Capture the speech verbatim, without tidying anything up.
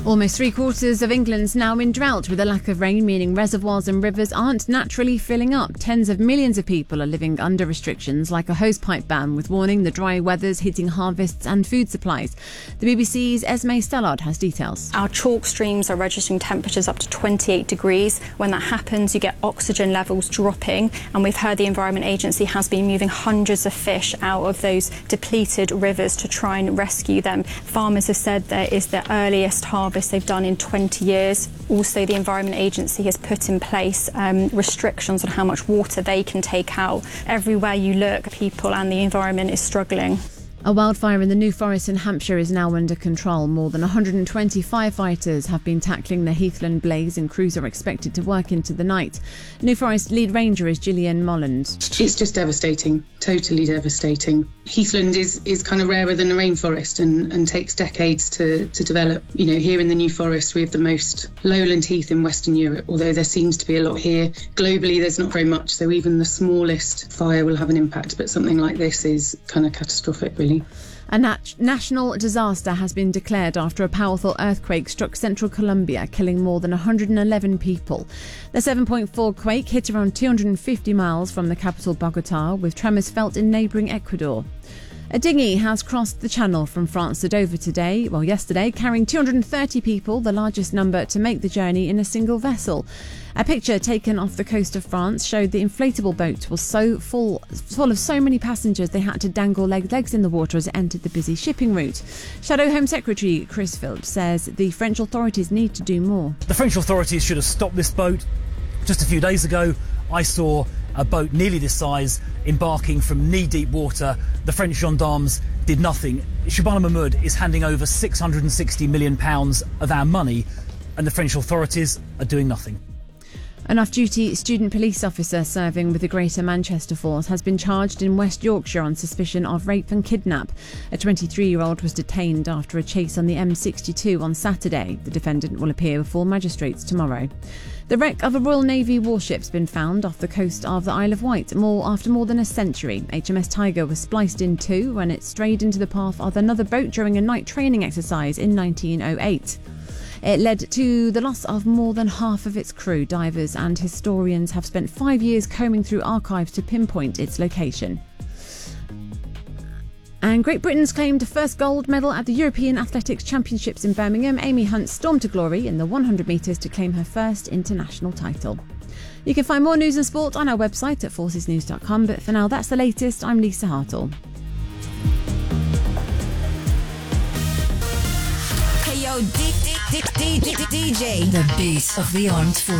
Almost three quarters of England's now in drought, with a lack of rain meaning reservoirs and rivers aren't naturally filling up. Tens of millions of people are living under restrictions like a hosepipe ban, with warning the dry weather's hitting harvests and food supplies. The B B C's Esme Stellard has details. Our chalk streams are registering temperatures up to twenty-eight degrees. When that happens, you get oxygen levels dropping, and we've heard the Environment Agency has been moving hundreds of fish out of those depleted rivers to try and rescue them. Farmers have said there is the earliest harvest they've done in twenty years. Also, the Environment Agency has put in place um, restrictions on how much water they can take out. Everywhere you look, people and the environment is struggling. A wildfire in the New Forest in Hampshire is now under control. More than one hundred twenty firefighters have been tackling the Heathland blaze, and crews are expected to work into the night. New Forest lead ranger is Gillian Molland. It's just devastating, totally devastating. Heathland is, is kind of rarer than the rainforest and, and takes decades to, to develop. You know, here in the New Forest we have the most lowland heath in Western Europe, although there seems to be a lot here. Globally there's not very much, so even the smallest fire will have an impact, but something like this is kind of catastrophic, really. A nat- national disaster has been declared after a powerful earthquake struck central Colombia, killing more than one hundred eleven people. The seven point four quake hit around two hundred fifty miles from the capital Bogota, with tremors felt in neighbouring Ecuador. A dinghy has crossed the channel from France to Dover today, well yesterday, carrying two hundred thirty people, the largest number to make the journey in a single vessel. A picture taken off the coast of France showed the inflatable boat was so full, full of so many passengers they had to dangle leg legs in the water as it entered the busy shipping route. Shadow Home Secretary Chris Phillips says the French authorities need to do more. The French authorities should have stopped this boat. Just a few days ago, I saw a boat nearly this size embarking from knee-deep water. The French gendarmes did nothing. Shabana Mahmoud is handing over six hundred sixty million pounds of our money, and the French authorities are doing nothing. An off-duty student police officer serving with the Greater Manchester Force has been charged in West Yorkshire on suspicion of rape and kidnap. A twenty-three-year-old was detained after a chase on the M sixty-two on Saturday. The defendant will appear before magistrates tomorrow. The wreck of a Royal Navy warship's been found off the coast of the Isle of Wight more after more than a century. H M S Tiger was spliced in two when it strayed into the path of another boat during a night training exercise in nineteen oh eight. It led to the loss of more than half of its crew. Divers and historians have spent five years combing through archives to pinpoint its location. And Great Britain's claimed first gold medal at the European Athletics Championships in Birmingham. Amy Hunt stormed to glory in the one hundred metres to claim her first international title. You can find more news and sport on our website at forces news dot com, but for now that's the latest. I'm Lisa Hartle. Hey yo, D- D- D- D- D- DJ, the beat of the armed forces.